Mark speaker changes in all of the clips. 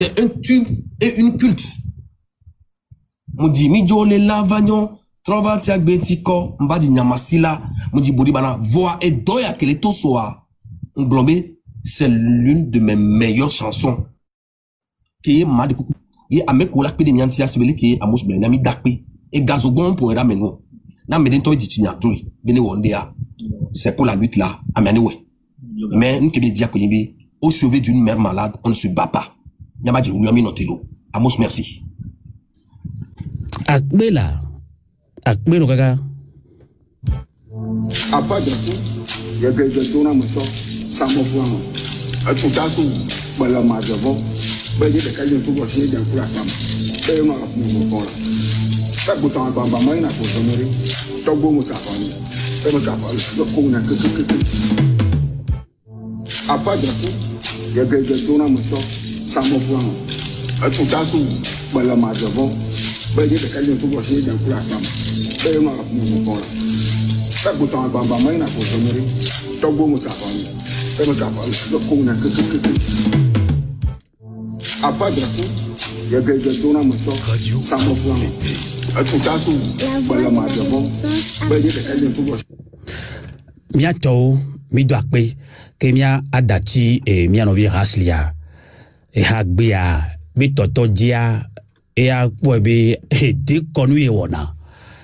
Speaker 1: C'est un tube et une culte. Mudi mijo le lavagnon, trova tiak betiko, mbadi nyamasila, mudi bodi bana, voa et doya que les tosoa. Nglombe, c'est l'une de mes meilleures chansons. Qui est ma de coucou. Et à mes collègues de Nyantia Sibeli qui est à Mouche Benami Dakpe. Et Gazogon pour Era Meno. Na Medento Ditinia Tui, Bene Wondea. C'est pour la lutte là, à Manewe. Mais nous te le dire que au chevet d'une mère malade, on ne se bat pas. Yamadji Ouyami Notelo. Amos, merci.
Speaker 2: Akbela. Akbelo kaka.
Speaker 3: Apa jafu, ya gazetona moto, samofuano. Atutatu, bala majavo. Baye de kaje tu bosie jan kula fama. Baye no apu mo la. Ta butan bamba mai na ko sonori. To go mo ka fani. E mo ka fani, do ko na ke. Apa jafu, ya gazetona moto, samofuano. Atutatu, bala majavo. Baye de kaje tu bosie jan kula fama. Baye no apu mo la. Ta butan bamba mai na ko sonori. To go mo ka fani. E mo ka fani, do ko na ke. Apa jafu, ya gazetona moto, samofuano. Atutatu, bala majavo. Baye de kaje tu bosie.
Speaker 2: Miato, mi doakpe, ke mia adati e mia novi raslia. E hagbea, bi toto dia, e a kwebe e de konu e wona.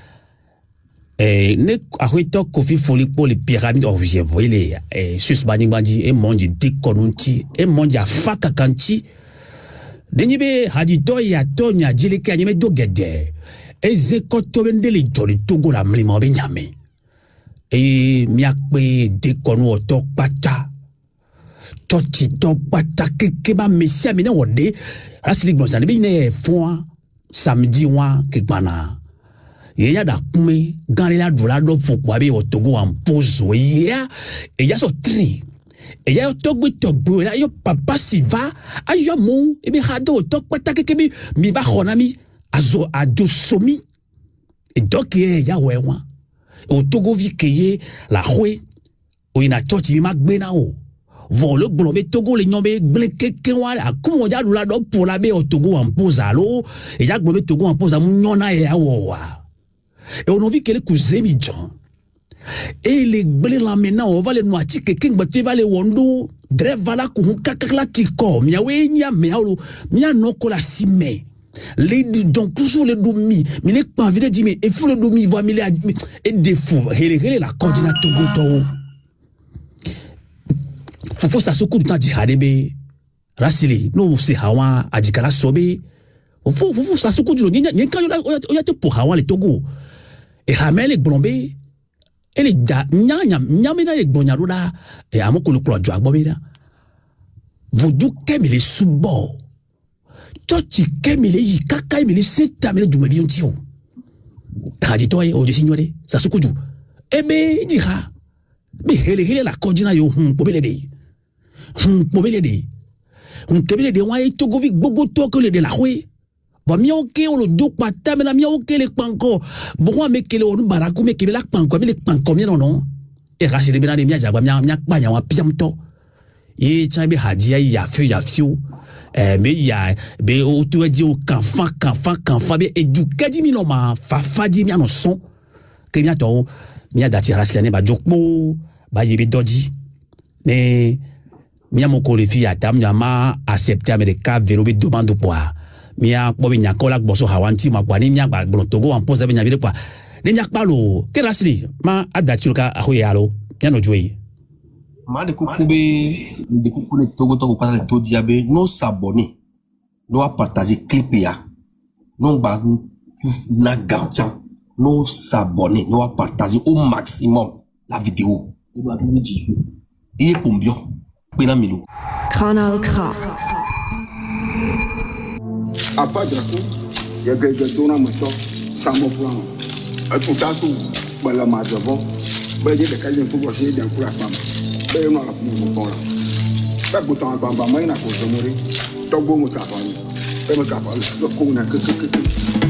Speaker 2: Ne ahuito kofi foli pour les pyramides officielles. Vous voyez, sus bani bandi, e monji de konunti, e monji a faka kanti. Denyibe hadito ya tonya jile ke anyeme do gede. E zekoto bende le joli togo la mlimo be nyame. E miakpe de konu otok pata. Toti tok pata kekema mesia mine wode. Rasili glonsan be ne fwa samedi wa kekbana. E ya da kume gane la dola do fokwa be otogo en pose ya e ya so tri. E ya togwe togwe la yo papa siva ayo mo e be hado tok pata kekemi mi ba khonami azo adosomi e doke ya wewa o togo vi keye la khwe o ina choti mi magbe na o volo blombe togo le nyombe bleke kenwa akumo ja dola do pour la be o togo en pose alo e ya blombe togo en pose amunyona e awowa et on a vu que les cousins midjan et les blés là maintenant on va les noiter quelqu'un battu va les wondo drève va la kuhu kakakla tiko miawe nya miaolo mia noko la sime les donc toujours les domi mais les pas envie de dire mais il faut le domi voir mais et des fous hele la coordinateur goto faut ça soko temps di hadebe rasili no se hawa adikala sobe faut ça soko du nya kan yo te pour hawa le togo et hamel et blombe et les da nyamena les bonyaruda et amoko le klo joa bobeda vodu kemele subo toti kemele yikaka emele setamele du mevion tio radito e o de signore ça se kuju ebe dira be hele la kodina yo pobele de wa e togovi gbogbo to ko le de la hwe ba mi oke o lo do pata me na mi oke le panko bo me kele o baraku me kele la panko me le panko mi non e rasi de benade mi ajagba mi akpa nya wa piamto e chan be hadia ya fio me ya be o to di o kanfa be edukadi mi no ma fa di mi no son ke mi ato mi adati rasi ne ba jokpo ba yebe dodi ne mi amoko le fi atam nyama accepter america vero be demande quoi mia bobi nyakola boso hawanti makwani nya ba togo en pose be nya vile kwa ne nya palo ke rasli ma adachulka ahoyalo nya no joyi
Speaker 1: Ma de coucou le togo pas le to diabe no s'abonner no a partager clip ya no ba na garchan no s'abonner no a partager au maximum la vidéo il est combien pena milo
Speaker 4: Kanal K
Speaker 3: Apa jafu, ya gazetona moto, samofuano. Atutatu, bala majavo. Baye de kaje tu bosie jan kula fama. Baye no apu mo la. Ta butan bamba mai na ko sonori. To go mo ka fani. E mo ka fani, do ko na ke.